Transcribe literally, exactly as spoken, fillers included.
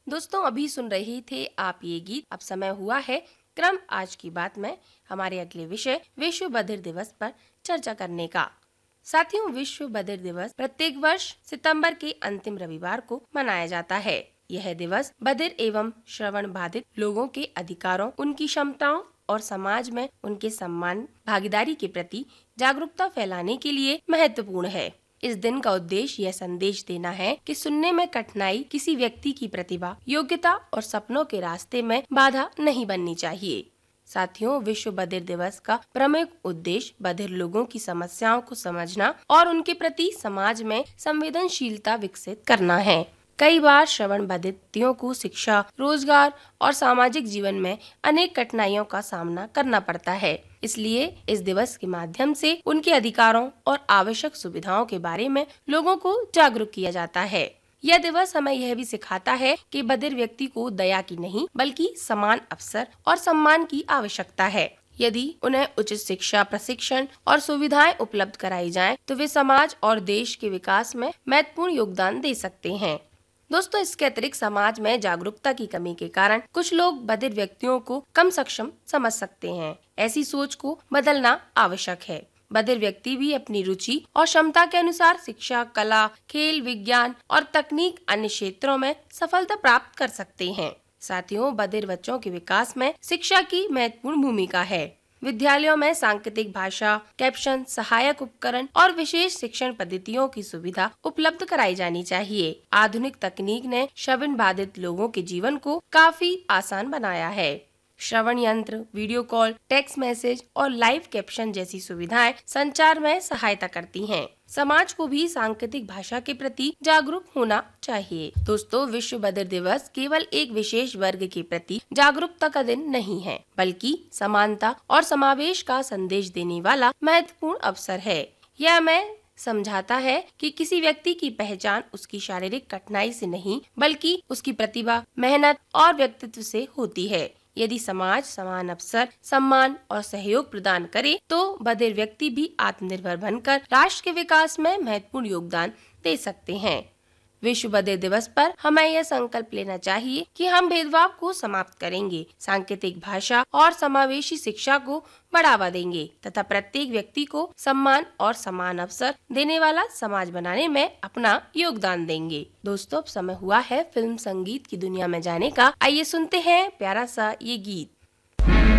दोस्तों अभी सुन रहे थे आप ये गीत। अब समय हुआ है क्रम आज की बात में हमारे अगले विषय विश्व बधिर दिवस पर चर्चा करने का। साथियों, विश्व बधिर दिवस प्रत्येक वर्ष सितंबर के अंतिम रविवार को मनाया जाता है। यह दिवस बधिर एवं श्रवण बाधित लोगों के अधिकारों, उनकी क्षमताओं और समाज में उनके सम्मान भागीदारी के प्रति जागरूकता फैलाने के लिए महत्वपूर्ण है। इस दिन का उद्देश्य यह संदेश देना है कि सुनने में कठिनाई किसी व्यक्ति की प्रतिभा, योग्यता और सपनों के रास्ते में बाधा नहीं बननी चाहिए। साथियों, विश्व बधिर दिवस का प्रमुख उद्देश्य बधिर लोगों की समस्याओं को समझना और उनके प्रति समाज में संवेदनशीलता विकसित करना है। कई बार श्रवण बाधितों को शिक्षा, रोजगार और सामाजिक जीवन में अनेक कठिनाइयों का सामना करना पड़ता है। इसलिए इस दिवस के माध्यम से उनके अधिकारों और आवश्यक सुविधाओं के बारे में लोगों को जागरूक किया जाता है। यह दिवस हमें यह भी सिखाता है कि बधिर व्यक्ति को दया की नहीं बल्कि समान अवसर और सम्मान की आवश्यकता है। यदि उन्हें उचित शिक्षा, प्रशिक्षण और सुविधाएं उपलब्ध कराई जाएं, तो वे समाज और देश के विकास में महत्वपूर्ण योगदान दे सकते हैं। दोस्तों, इसके अतिरिक्त समाज में जागरूकता की कमी के कारण कुछ लोग बधिर व्यक्तियों को कम सक्षम समझ सकते हैं। ऐसी सोच को बदलना आवश्यक है। बधिर व्यक्ति भी अपनी रुचि और क्षमता के अनुसार शिक्षा, कला, खेल, विज्ञान और तकनीक अन्य क्षेत्रों में सफलता प्राप्त कर सकते हैं। साथियों, बधिर बच्चों के विकास में शिक्षा की महत्वपूर्ण भूमिका है। विद्यालयों में सांकेतिक भाषा, कैप्शन, सहायक उपकरण और विशेष शिक्षण पद्धतियों की सुविधा उपलब्ध कराई जानी चाहिए। आधुनिक तकनीक ने श्रवण बाधित लोगों के जीवन को काफी आसान बनाया है। श्रवण यंत्र, वीडियो कॉल, टेक्स्ट मैसेज और लाइव कैप्शन जैसी सुविधाएं संचार में सहायता करती हैं। समाज को भी सांकेतिक भाषा के प्रति जागरूक होना चाहिए। दोस्तों, विश्व बधिर दिवस केवल एक विशेष वर्ग के प्रति जागरूकता का दिन नहीं है, बल्कि समानता और समावेश का संदेश देने वाला महत्वपूर्ण अवसर है। यह हमें समझाता है कि किसी व्यक्ति की पहचान उसकी शारीरिक कठिनाई से नहीं बल्कि उसकी प्रतिभा, मेहनत और व्यक्तित्व से होती है। यदि समाज समान अवसर, सम्मान और सहयोग प्रदान करे, तो बधिर व्यक्ति भी आत्मनिर्भर बनकर राष्ट्र के विकास में महत्वपूर्ण योगदान दे सकते हैं। विश्व बधिर दिवस पर हमें यह संकल्प लेना चाहिए कि हम भेदभाव को समाप्त करेंगे, सांकेतिक भाषा और समावेशी शिक्षा को बढ़ावा देंगे तथा प्रत्येक व्यक्ति को सम्मान और समान अवसर देने वाला समाज बनाने में अपना योगदान देंगे। दोस्तों, अब समय हुआ है फिल्म संगीत की दुनिया में जाने का। आइए सुनते हैं प्यारा सा ये गीत।